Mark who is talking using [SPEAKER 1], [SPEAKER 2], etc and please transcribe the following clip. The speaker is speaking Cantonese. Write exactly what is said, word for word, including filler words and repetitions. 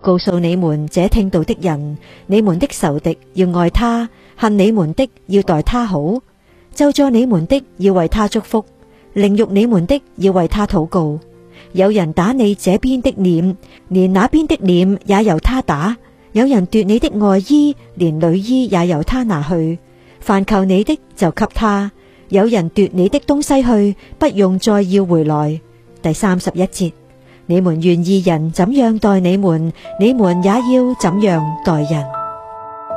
[SPEAKER 1] 告訴你們這聽道的人，你們的仇敵要愛他，恨你們的要待他好，咒詛你們的要為他祝福，凌辱你們的要為他禱告。有人打你這邊的臉，連那邊的臉也由他打；有人奪你的外衣，連裡衣也由他拿去。凡求你的就給他，有人奪你的東西去，不用再要回來。第三十一節，你們願義人怎樣待你們，你們也要怎樣待人。